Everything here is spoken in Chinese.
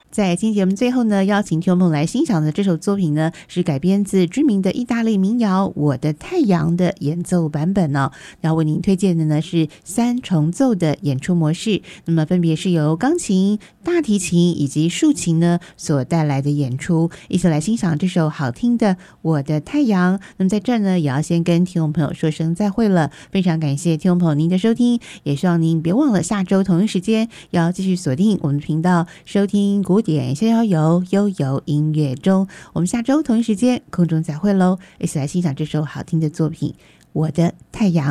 在今天节目最后呢，邀请听众朋友来欣赏的这首作品呢，是改编自知名的意大利民谣《我的太阳》的演奏版本哦。要为您推荐的呢是3重奏的演出模式，那么分别是由钢琴、大提琴以及竖琴呢所带来的演出，一起来欣赏这首好听的《我的太阳》。那么在这儿呢，也要先跟听众朋友说声再会了，非常感谢听众朋友您的收听，也希望您别忘了下周同一时间要继续锁定我们的频道，收听古典逍遥游悠游音乐中。我们下周同一时间空中再会喽，一起来欣赏这首好听的作品《我的太阳》。